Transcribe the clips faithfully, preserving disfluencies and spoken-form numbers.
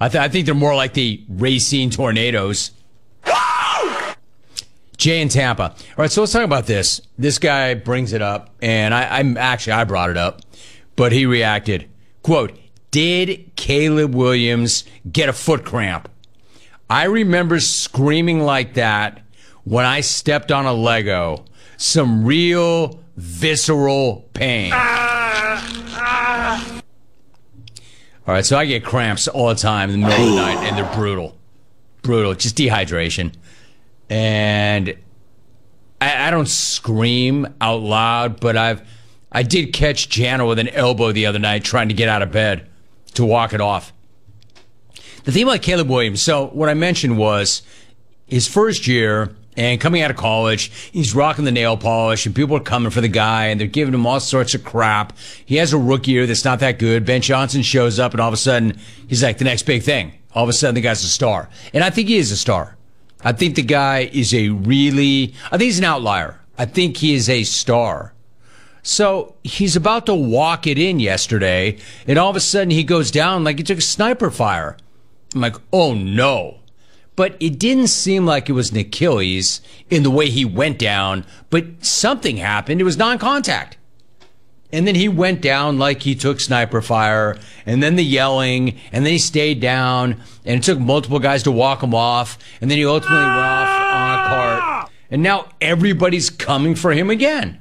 I, th- I think they're more like the Racine Tornadoes. Jay in Tampa. All right, so let's talk about this. This guy brings it up, and I, I'm actually, I brought it up, but he reacted. Quote, did Caleb Williams get a foot cramp? I remember screaming like that when I stepped on a Lego. Some real visceral pain. Ah, ah. All right, so I get cramps all the time in the middle of the night, and they're brutal. Brutal. Just dehydration. And I, I don't scream out loud, but I've I did catch Jana with an elbow the other night trying to get out of bed to walk it off. The thing about Caleb Williams, so what I mentioned was his first year and coming out of college, he's rocking the nail polish and people are coming for the guy and they're giving him all sorts of crap. He has a rookie year that's not that good. Ben Johnson shows up and all of a sudden he's like the next big thing. All of a sudden the guy's a star. And I think he is a star. I think the guy is a really, I think he's an outlier. I think he is a star. So he's about to walk it in yesterday, and all of a sudden he goes down like he took a sniper fire. I'm like, oh no. But it didn't seem like it was an Achilles in the way he went down, but something happened. It was non-contact. And then he went down like he took sniper fire, and then the yelling, and then he stayed down, and it took multiple guys to walk him off, and then he ultimately went off on a cart. And now everybody's coming for him again.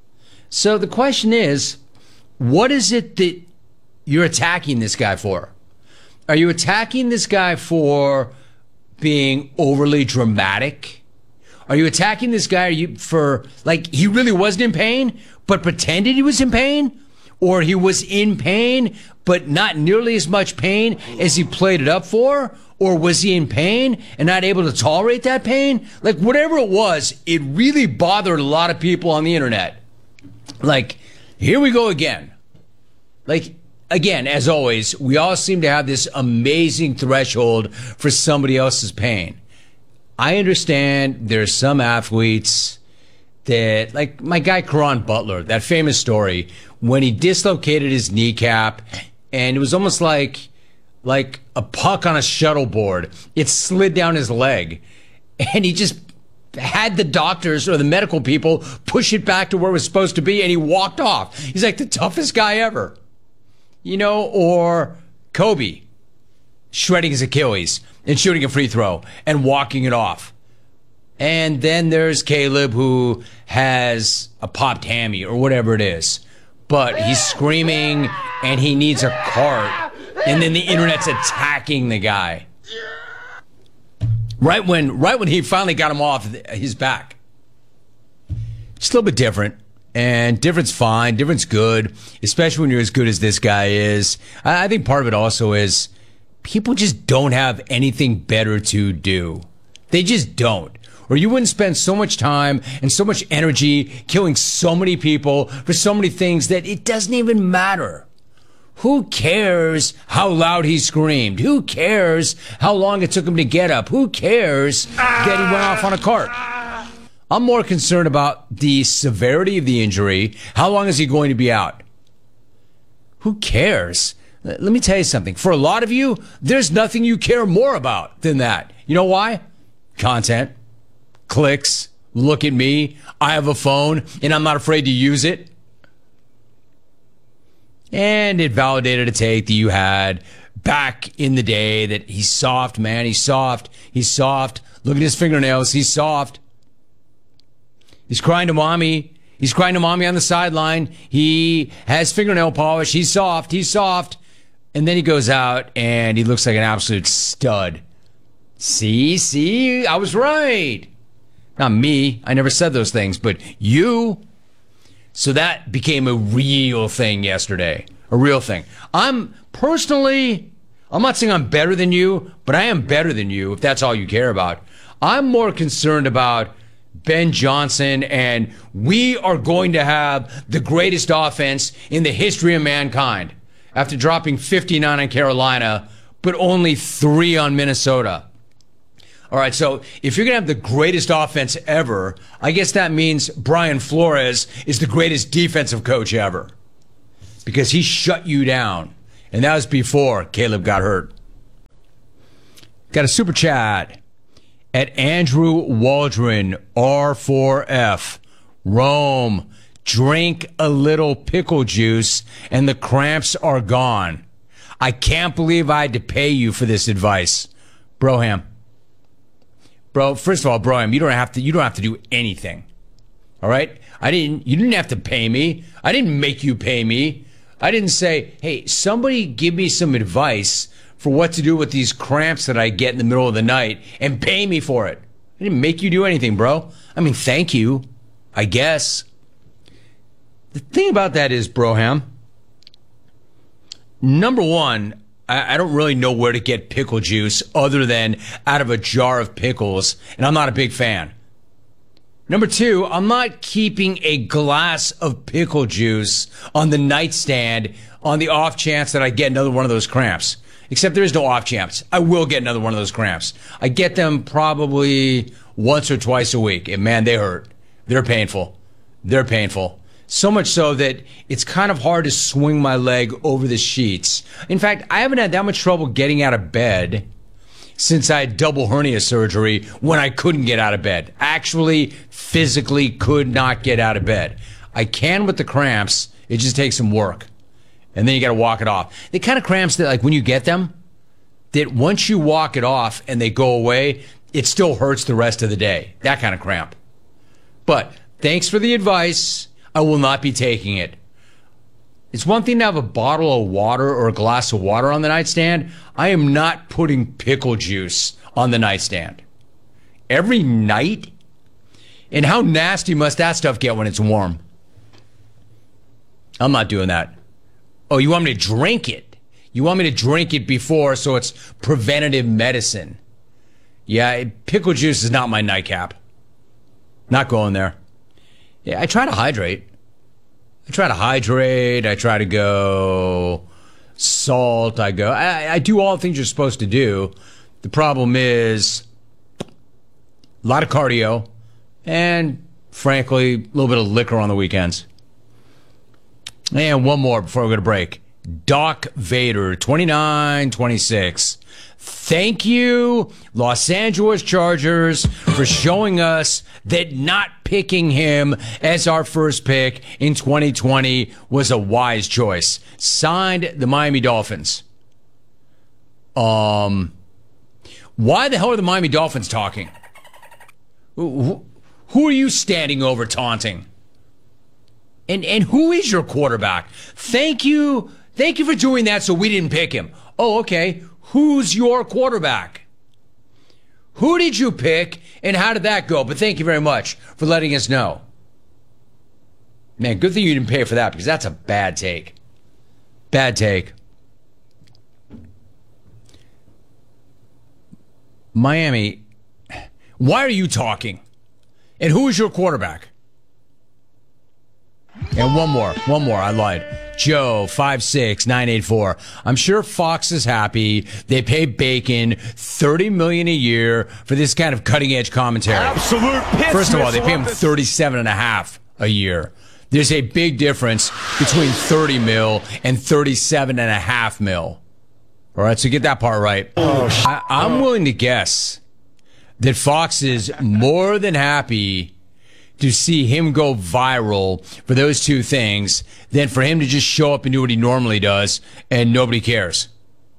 So the question is, what is it that you're attacking this guy for? Are you attacking this guy for being overly dramatic? Are you attacking this guy you, for, like, he really wasn't in pain, but pretended he was in pain? Or he was in pain, but not nearly as much pain as he played it up for? Or was he in pain and not able to tolerate that pain? Like, whatever it was, it really bothered a lot of people on the internet. Like, here we go again. Like, again, as always, we all seem to have this amazing threshold for somebody else's pain. I understand there's some athletes that, like my guy Caron Butler, that famous story, when he dislocated his kneecap, and it was almost like, like a puck on a shuttleboard. It slid down his leg, and he just had the doctors or the medical people push it back to where it was supposed to be, and he walked off. He's like the toughest guy ever. You know, or Kobe shredding his Achilles and shooting a free throw and walking it off. And then there's Caleb, who has a popped hammy or whatever it is, but he's screaming and he needs a cart, and then the internet's attacking the guy. Right when, right when he finally got him off his back. It's a little bit different, and different's fine. Different's good, especially when you're as good as this guy is. I, I think part of it also is people just don't have anything better to do. They just don't. Or you wouldn't spend so much time and so much energy killing so many people for so many things that it doesn't even matter. Who cares how loud he screamed? Who cares how long it took him to get up? Who cares that he went off on a cart? I'm more concerned about the severity of the injury. How long is he going to be out? Who cares? Let me tell you something. For a lot of you, there's nothing you care more about than that. You know why? Content, clicks, look at me. I have a phone, and I'm not afraid to use it. And it validated a take that you had back in the day that he's soft, man. He's soft. He's soft. Look at his fingernails. He's soft. He's crying to mommy. He's crying to mommy on the sideline. He has fingernail polish. He's soft. He's soft. And then he goes out and he looks like an absolute stud. See, see, I was right. Not me. I never said those things, but you. So that became a real thing yesterday. A real thing. I'm personally, I'm not saying I'm better than you, but I am better than you if that's all you care about. I'm more concerned about Ben Johnson, and we are going to have the greatest offense in the history of mankind after dropping fifty-nine on Carolina, but only three on Minnesota. All right, so if you're going to have the greatest offense ever, I guess that means Brian Flores is the greatest defensive coach ever, because he shut you down, and that was before Caleb got hurt. Got a super chat at Andrew Waldron, R four F. Rome, drink a little pickle juice and the cramps are gone. I can't believe I had to pay you for this advice. Broham. Bro, first of all, Broham, you don't have to you don't have to do anything. All right? I didn't you didn't have to pay me. I didn't make you pay me. I didn't say, "Hey, somebody give me some advice for what to do with these cramps that I get in the middle of the night and pay me for it." I didn't make you do anything, bro. I mean, thank you, I guess. The thing about that is, Broham, number one, I, I don't really know where to get pickle juice other than out of a jar of pickles, and I'm not a big fan. Number two, I'm not keeping a glass of pickle juice on the nightstand on the off chance that I get another one of those cramps. Except there is no off chance. I will get another one of those cramps. I get them probably once or twice a week. And man, they hurt. They're painful. They're painful. So much so that it's kind of hard to swing my leg over the sheets. In fact, I haven't had that much trouble getting out of bed since I had double hernia surgery when I couldn't get out of bed. Actually, physically could not get out of bed. I can with the cramps. It just takes some work. And then you got to walk it off. The kind of cramps that, like, when you get them, that once you walk it off and they go away, it still hurts the rest of the day. That kind of cramp. But thanks for the advice. I will not be taking it. It's one thing to have a bottle of water or a glass of water on the nightstand. I am not putting pickle juice on the nightstand. Every night? And how nasty must that stuff get when it's warm? I'm not doing that. Oh, you want me to drink it? You want me to drink it before so it's preventative medicine? Yeah, pickle juice is not my nightcap. Not going there. Yeah, I try to hydrate. I try to hydrate. I try to go salt. I go. I, I do all the things you're supposed to do. The problem is a lot of cardio and, frankly, a little bit of liquor on the weekends. And one more before we go to break. Doc Vader, twenty-nine twenty-six. Thank you, Los Angeles Chargers, for showing us that not picking him as our first pick in twenty twenty was a wise choice. Signed, the Miami Dolphins. Um, why the hell are the Miami Dolphins talking? Who, who are you standing over taunting? And and who is your quarterback? Thank you. Thank you for doing that so we didn't pick him. Oh, okay. Who's your quarterback? Who did you pick and how did that go? But thank you very much for letting us know. Man, good thing you didn't pay for that because that's a bad take. Bad take. Miami, why are you talking? And who is your quarterback? And one more, one more, I lied. Joe, five six nine eight four. I'm sure Fox is happy. They pay Bacon thirty million dollars a year for this kind of cutting-edge commentary. Absolute piss. First of all, they pay him thirty-seven and a half a year. There's a big difference between thirty mil and thirty-seven and a half mil. All right, so get that part right. Oh, I, I'm willing to guess that Fox is more than happy to see him go viral for those two things than for him to just show up and do what he normally does and nobody cares.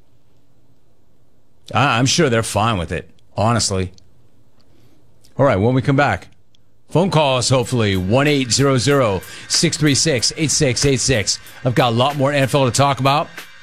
I, I'm sure they're fine with it, honestly. All right, when we come back, phone call us, hopefully, one eight hundred six three six eight six eight six. I've got a lot more N F L to talk about.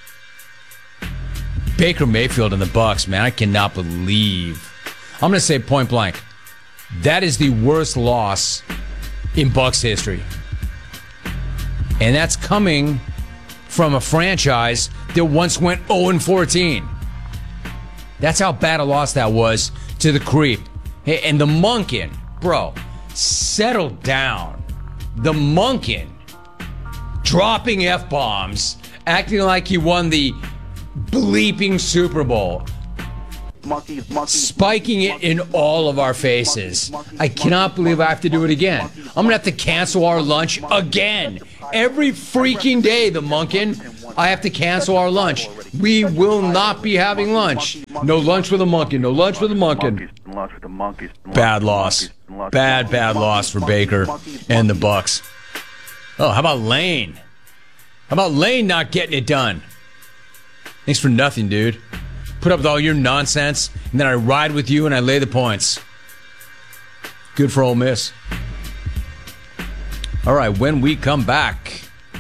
Baker Mayfield and the Bucs, man, I cannot believe. I'm going to say point blank. That is the worst loss in Bucs history. And that's coming from a franchise that once went oh and fourteen. That's how bad a loss that was to the creep. Hey, and the Monken, bro, settle down. The Monken dropping F-bombs, acting like he won the bleeping Super Bowl. Monkeys, monkeys, Spiking it in all of our faces. I cannot believe I have to do it again. I'm going to have to cancel our lunch again. Every freaking day, the Monken, I have to cancel our lunch. We will not be having lunch. No lunch with a monkey. No lunch with a monkey. Monkeys, lunch with the monkeys. Bad loss. Bad, bad loss for Baker and the Bucks. Oh, how about Lane? How about Lane not getting it done? Thanks for nothing, dude. Put up with all your nonsense, and then I ride with you and I lay the points. Good for Ole Miss. All right, when we come back,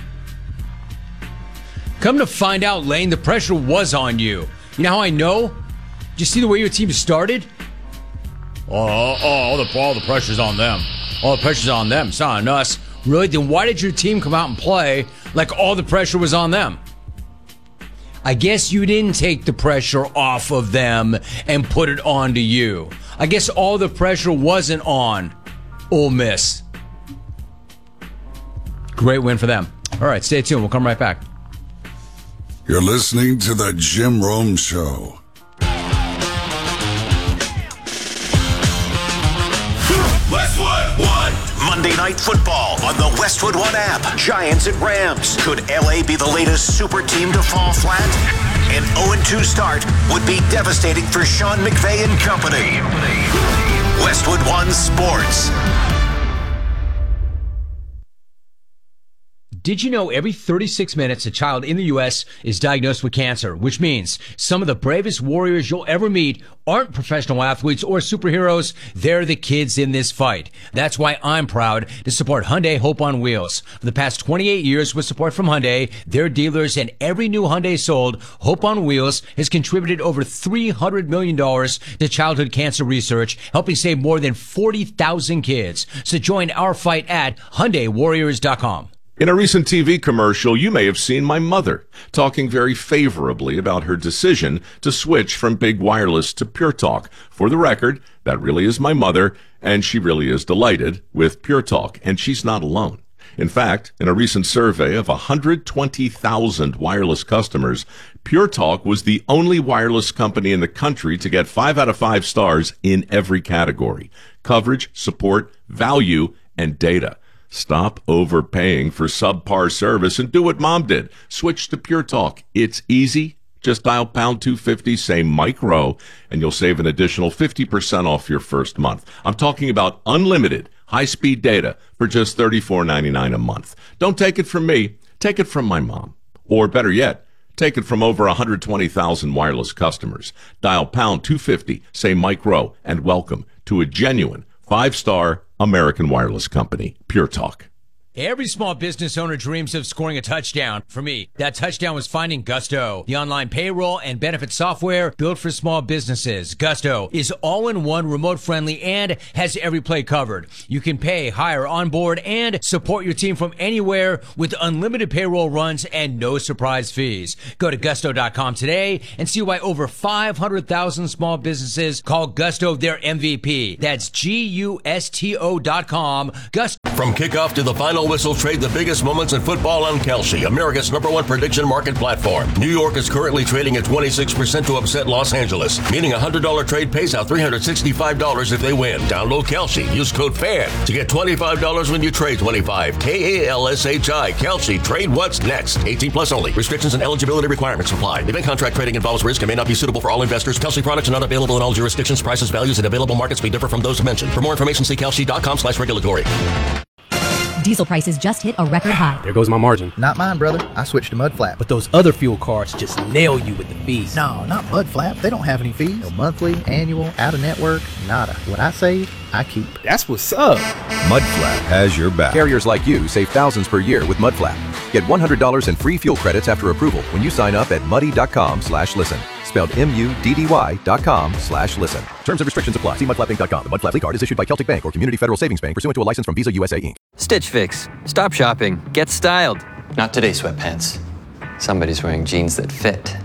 come to find out, Lane, the pressure was on you. You know how I know? Did you see the way your team started? Oh, oh, all the all the pressure's on them. All the pressure's on them. It's not on us. Really? Then why did your team come out and play like all the pressure was on them? I guess you didn't take the pressure off of them and put it onto you. I guess all the pressure wasn't on Ole Miss. Great win for them. All right, stay tuned. We'll come right back. You're listening to the Jim Rome Show. Westwood One. Monday Night Football on the Westwood One app. Giants at Rams. Could L A be the latest super team to fall flat? An oh and two start would be devastating for Sean McVay and company. Westwood One Sports. Did you know every thirty-six minutes a child in the U S is diagnosed with cancer, which means some of the bravest warriors you'll ever meet aren't professional athletes or superheroes. They're the kids in this fight. That's why I'm proud to support Hyundai Hope on Wheels. For the past twenty-eight years with support from Hyundai, their dealers, and every new Hyundai sold, Hope on Wheels has contributed over three hundred million dollars to childhood cancer research, helping save more than forty thousand kids. So join our fight at Hyundai Warriors dot com. In a recent T V commercial, you may have seen my mother talking very favorably about her decision to switch from Big Wireless to Pure Talk. For the record, that really is my mother, and she really is delighted with Pure Talk, and she's not alone. In fact, in a recent survey of one hundred twenty thousand wireless customers, Pure Talk was the only wireless company in the country to get five out of five stars in every category: coverage, support, value, and data. Stop overpaying for subpar service and do what Mom did. Switch to Pure Talk. It's easy. Just dial pound two fifty, say Mike Rowe, and you'll save an additional fifty percent off your first month. I'm talking about unlimited high-speed data for just thirty-four ninety-nine a month. Don't take it from me. Take it from my mom. Or better yet, take it from over one hundred twenty thousand wireless customers. Dial pound two fifty, say Mike Rowe, and welcome to a genuine five-star American wireless company, Pure Talk. Every small business owner dreams of scoring a touchdown. For me, that touchdown was finding Gusto, the online payroll and benefit software built for small businesses. Gusto is all-in-one, remote-friendly, and has every play covered. You can pay, hire, onboard, and support your team from anywhere with unlimited payroll runs and no surprise fees. Go to gusto dot com today and see why over five hundred thousand small businesses call Gusto their M V P. That's G U S T O dot com. Gusto. From kickoff to the final whistle, trade the biggest moments in football on Kalshi, America's number one prediction market platform. New York is currently trading at twenty-six percent to upset Los Angeles, meaning a one hundred dollars trade pays out three hundred sixty-five dollars if they win. Download Kalshi. Use code FAN to get twenty-five dollars when you trade twenty-five. K A L S H I. Kalshi. Trade what's next. eighteen plus only. Restrictions and eligibility requirements apply. Event contract trading involves risk and may not be suitable for all investors. Kalshi products are not available in all jurisdictions. Prices, values, and available markets may differ from those mentioned. For more information, see kalshi dot com slash regulatory. Diesel prices just hit a record high. There goes my margin. Not mine, brother. I switched to Mudflap. But those other fuel cards just nail you with the fees. No, not Mudflap. They don't have any fees. No monthly, annual, out-of-network, nada. What I save, I keep. That's what's up. Mudflap has your back. Carriers like you save thousands per year with Mudflap. Get one hundred dollars in free fuel credits after approval when you sign up at muddy dot com slash listen. Spelled M U D D Y dot com slash listen. Terms and restrictions apply. See mudflap inc dot com. The Mudflap card is issued by Celtic Bank or Community Federal Savings Bank pursuant to a license from Visa U S A Incorporated. Stitch Fix. Stop shopping. Get styled. Not today, sweatpants. Somebody's wearing jeans that fit.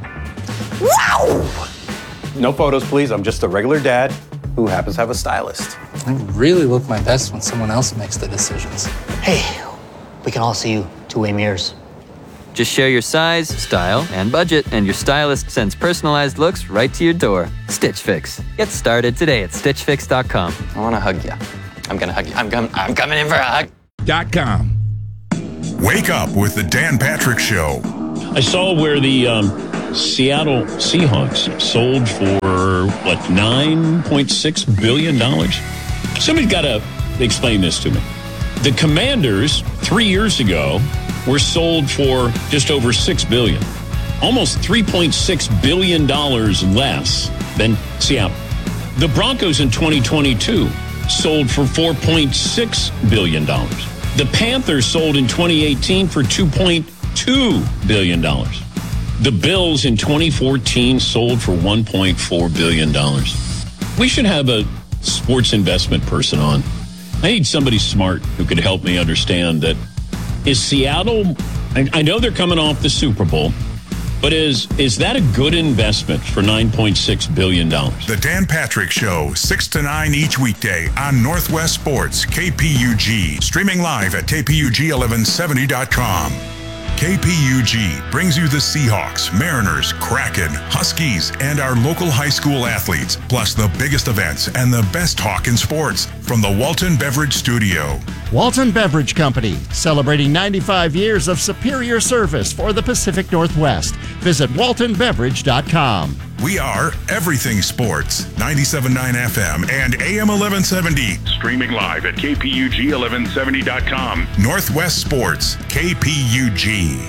Wow! No photos, please. I'm just a regular dad who happens to have a stylist. I really look my best when someone else makes the decisions. Hey, we can all see you two-way mirrors. Just share your size, style, and budget, and your stylist sends personalized looks right to your door. Stitch Fix. Get started today at stitch fix dot com. I want to hug you. I'm going to hug you. I'm, com- I'm coming in for a hug. Dot com. Wake up with the Dan Patrick Show. I saw where the um, Seattle Seahawks sold for, what, nine point six billion dollars? Somebody's got to explain this to me. The Commanders, three years ago, were sold for just over six billion dollars. Almost three point six billion dollars less than Seattle. The Broncos in twenty twenty-two sold for four point six billion dollars. The Panthers sold in twenty eighteen for two point two billion dollars. The Bills in twenty fourteen sold for one point four billion dollars. We should have a sports investment person on. I need somebody smart who could help me understand that. Is Seattle, I, I know they're coming off the Super Bowl, but is is that a good investment for nine point six billion dollars? The Dan Patrick Show, six to nine each weekday on Northwest Sports, K P U G. Streaming live at K P U G eleven seventy dot com. K P U G brings you the Seahawks, Mariners, Kraken, Huskies, and our local high school athletes, plus the biggest events and the best talk in sports from the Walton Beverage Studio. Walton Beverage Company, celebrating ninety-five years of superior service for the Pacific Northwest. Visit walton beverage dot com. We are Everything Sports, ninety-seven point nine F M and A M eleven seventy. Streaming live at K P U G eleven seventy dot com. Northwest Sports, K P U G.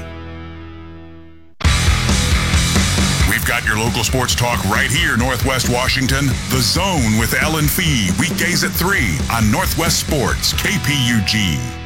We've got your local sports talk right here, Northwest Washington. The Zone with Alan Fee, weekdays at three on Northwest Sports, K P U G.